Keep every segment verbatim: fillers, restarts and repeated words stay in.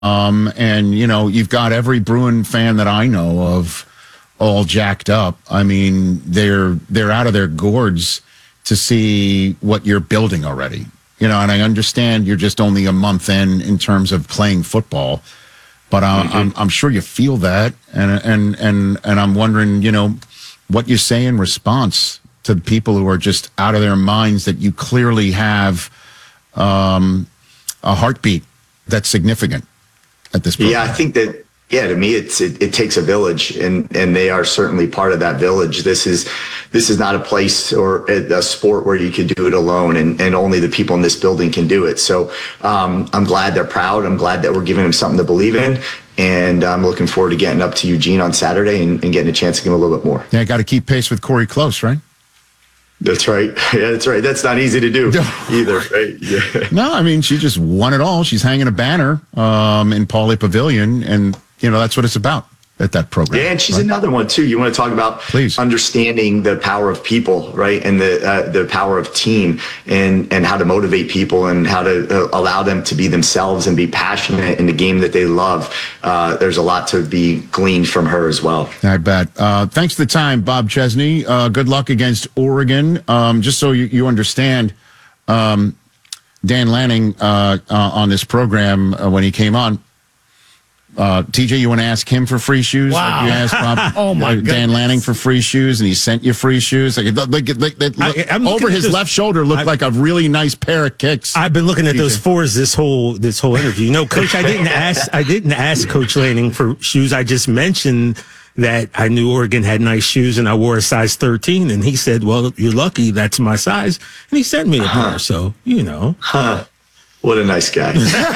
Um, and, you know, you've got every Bruin fan that I know of all jacked up. I mean, they're they're out of their gourds to see what you're building already. You know, and I understand you're just only a month in in terms of playing football, but uh, mm-hmm. I'm I'm sure you feel that, and and and and I'm wondering, you know, what you say in response to the people who are just out of their minds that you clearly have um, a heartbeat that's significant at this point. Yeah, I think that. Yeah, to me, it's it, it takes a village, and, and they are certainly part of that village. This is this is not a place or a, a sport where you can do it alone, and, and only the people in this building can do it. So um, I'm glad they're proud. I'm glad that we're giving them something to believe in, and I'm looking forward to getting up to Eugene on Saturday and, and getting a chance to give them a little bit more. Yeah, got to keep pace with Corey Close, right? That's right. Yeah, that's right. That's not easy to do either, right? Yeah. No, I mean, she just won it all. She's hanging a banner um, in Pauley Pavilion, and you know, that's what it's about at that program. Yeah, and she's right? another one, too. You want to talk about Please. understanding the power of people, right, and the uh, the power of team, and, and how to motivate people and how to uh, allow them to be themselves and be passionate in the game that they love. Uh, there's a lot to be gleaned from her as well. I bet. Uh, thanks for the time, Bob Chesney. Uh, good luck against Oregon. Um, just so you, you understand, um, Dan Lanning uh, uh, on this program, uh, when he came on, Uh, T J, you want to ask him for free shoes? Wow. Like you asked Bob, oh my uh, Dan Lanning for free shoes, and he sent you free shoes. Like, like, like, like I, I'm over his this, left shoulder looked I, like a really nice pair of kicks. I've been looking at T J. those fours this whole this whole interview. You know, Coach, I didn't ask I didn't ask Coach Lanning for shoes. I just mentioned that I knew Oregon had nice shoes, and I wore a size thirteen, and he said, "Well, you're lucky. That's my size," and he sent me a pair. So you know, huh. What a nice guy.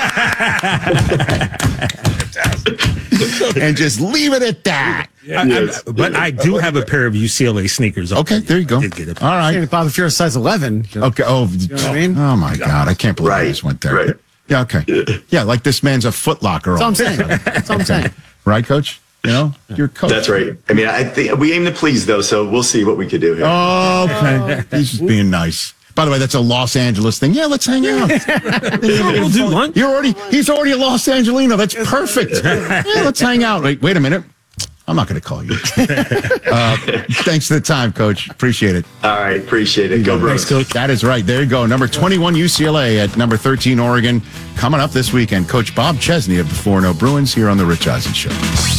And just leave it at that. I, I, but I do have a pair of U C L A sneakers. Okay, there you go. Did get it. All right. Bob, if you're a size eleven. You know, Okay. Oh, you know what I mean? Oh my God! I can't believe Right. I just went there. Right. Yeah. Okay. Yeah, like this man's a Foot Locker. That's all I'm saying. That's all I'm saying. Right, Coach? You know, you're coach. That's right. I mean, I think we aim to please, though, so we'll see what we could do here. Oh, okay. He's just being nice. By the way, that's a Los Angeles thing. Yeah, let's hang out. We'll do one. You're already. He's already a Los Angelino. That's perfect. Yeah, let's hang out. Wait, wait a minute. I'm not going to call you. uh, thanks for the time, Coach. Appreciate it. All right, appreciate it. Go, Bruins. Thanks, Coach. That is right. There you go. Number twenty-one U C L A at number thirteen Oregon. Coming up this weekend, Coach Bob Chesney of the four and oh Bruins here on the Rich Eisen Show.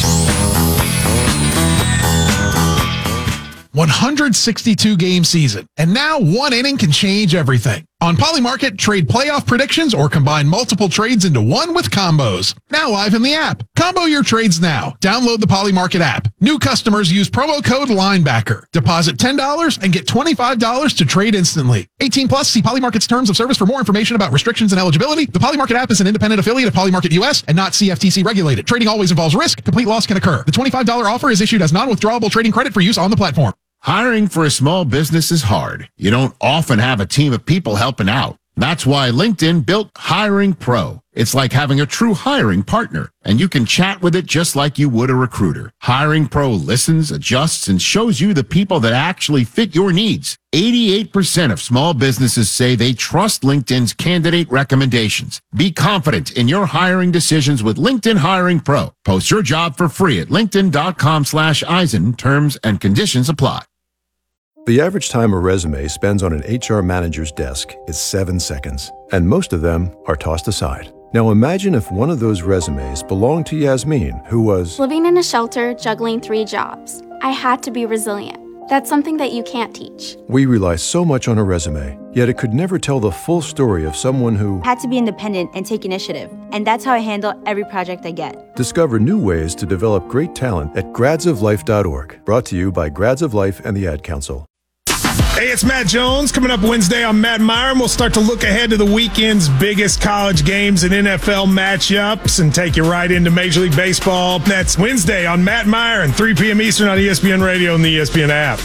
one hundred sixty-two game season, and now one inning can change everything. On Polymarket, trade playoff predictions or combine multiple trades into one with combos. Now live in the app. Combo your trades now. Download the Polymarket app. New customers use promo code LINEBACKER. Deposit ten dollars and get twenty-five dollars to trade instantly. eighteen plus, see Polymarket's terms of service for more information about restrictions and eligibility. The Polymarket app is an independent affiliate of Polymarket U S and not C F T C regulated. Trading always involves risk. Complete loss can occur. The twenty-five dollars offer is issued as non-withdrawable trading credit for use on the platform. Hiring for a small business is hard. You don't often have a team of people helping out. That's why LinkedIn built Hiring Pro. It's like having a true hiring partner, and you can chat with it just like you would a recruiter. Hiring Pro listens, adjusts, and shows you the people that actually fit your needs. eighty-eight percent of small businesses say they trust LinkedIn's candidate recommendations. Be confident in your hiring decisions with LinkedIn Hiring Pro. Post your job for free at linkedin.com slash Eisen. Terms and conditions apply. The average time a resume spends on an H R manager's desk is seven seconds, and most of them are tossed aside. Now imagine if one of those resumes belonged to Yasmin, who was living in a shelter, juggling three jobs. I had to be resilient. That's something that you can't teach. We rely so much on a resume, yet it could never tell the full story of someone who had to be independent and take initiative. And that's how I handle every project I get. Discover new ways to develop great talent at grads of life dot org. Brought to you by Grads of Life and the Ad Council. Hey, it's Matt Jones. Coming up Wednesday on Matt Meyer, and we'll start to look ahead to the weekend's biggest college games and N F L matchups and take you right into Major League Baseball. That's Wednesday on Matt Meyer and three p.m. Eastern on E S P N Radio and the E S P N app.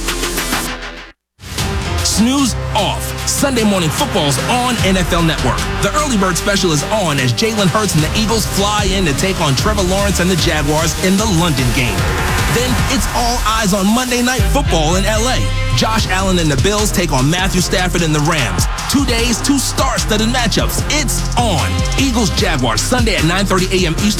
Snooze off. Sunday Morning Football's on N F L Network. The Early Bird Special is on as Jalen Hurts and the Eagles fly in to take on Trevor Lawrence and the Jaguars in the London game. Then it's all eyes on Monday Night Football in L A. Josh Allen and the Bills take on Matthew Stafford and the Rams. Two days, two star-studded matchups. It's on. Eagles Jaguars Sunday at nine thirty a.m. Eastern